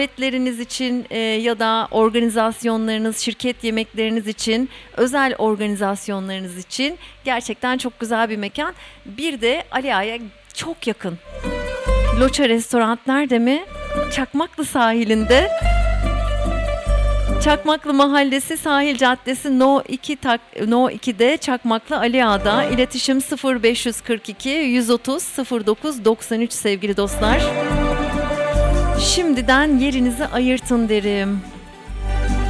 Davetleriniz için ya da organizasyonlarınız, şirket yemekleriniz için, özel organizasyonlarınız için gerçekten çok güzel bir mekan. Bir de Ali Ağa'ya çok yakın. Loça Restoran nerede mi? Çakmaklı sahilinde. Çakmaklı Mahallesi Sahil Caddesi No 2'de Çakmaklı Ali Ağa'da. İletişim 0542 130 09 93 sevgili dostlar. Şimdiden yerinizi ayırtın derim.